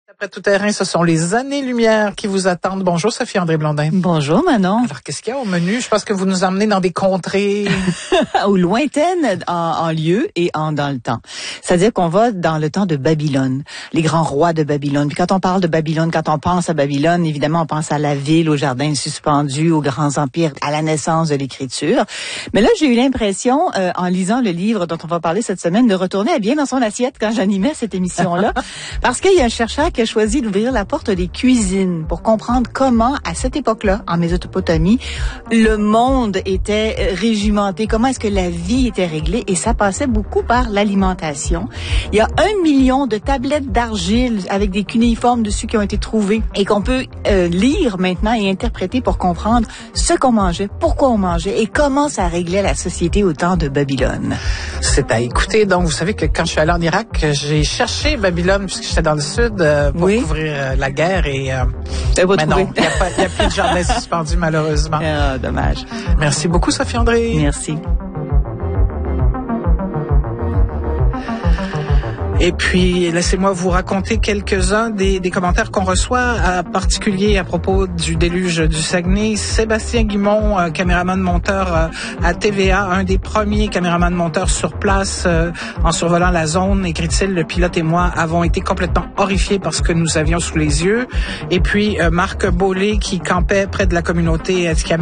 Après tout terrain, ce sont les années-lumière qui vous attendent. Bonjour Sophie-André Blondin. Bonjour Manon. Alors, qu'est-ce qu'il y a au menu? Je pense que vous nous emmenez dans des contrées... Ou lointaines en lieu et dans le temps. C'est-à-dire qu'on va dans le temps de Babylone, les grands rois de Babylone. Puis quand on parle de Babylone, quand on pense à Babylone, évidemment, on pense à la ville, aux jardins suspendus, aux grands empires, à la naissance de l'écriture. Mais là, j'ai eu l'impression, en lisant le livre dont on va parler cette semaine, de retourner bien dans son assiette quand j'animais cette émission-là. Parce qu'il y a un chercheur qui a choisi d'ouvrir la porte des cuisines pour comprendre comment, à cette époque-là, en Mésopotamie, le monde était régimenté, comment est-ce que la vie était réglée, et ça passait beaucoup par l'alimentation. Il y a 1 million de tablettes d'argile avec des cunéiformes dessus qui ont été trouvées et qu'on peut lire maintenant et interpréter pour comprendre ce qu'on mangeait, pourquoi on mangeait et comment ça réglait la société au temps de Babylone. C'est à écouter. Donc, vous savez que quand je suis allée en Irak, j'ai cherché Babylone puisque j'étais dans le sud pour couvrir la guerre et mais non, il n'y a plus de jardin suspendu malheureusement. Ah, dommage. Merci beaucoup Sophie-André. Merci. Et puis, laissez-moi vous raconter quelques-uns des commentaires qu'on reçoit, en particulier à propos du déluge du Saguenay. Sébastien Guimond, caméraman monteur à TVA, un des premiers caméramans monteurs sur place en survolant la zone, écrit-il, le pilote et moi avons été complètement horrifiés par ce que nous avions sous les yeux. Et puis, Marc Beaulé qui campait près de la communauté